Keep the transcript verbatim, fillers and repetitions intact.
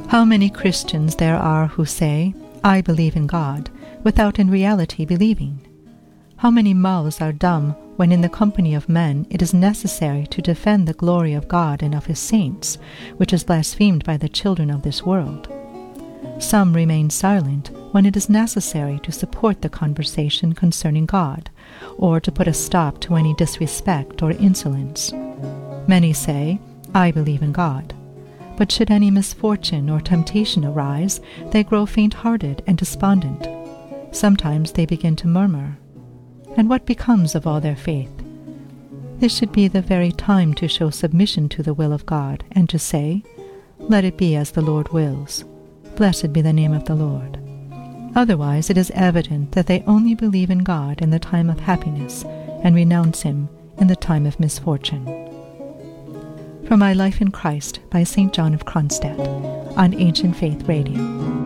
How many Christians there are who say, "I believe in God," without in reality believing? How many mouths are dumb when in the company of men it is necessary to defend the glory of God and of his saints, which is blasphemed by the children of this world? Some remain silent when it is necessary to support the conversation concerning God, or to put a stop to any disrespect or insolence. Many say, "I believe in God," but should any misfortune or temptation arise, they grow faint-hearted and despondent. Sometimes they begin to murmur. And what becomes of all their faith? This should be the very time to show submission to the will of God, and to say, "Let it be as the Lord wills. Blessed be the name of the Lord." Otherwise it is evident that they only believe in God in the time of happiness, and renounce him in the time of misfortune. From My Life in Christ by Saint John of Kronstadt, on Ancient Faith Radio.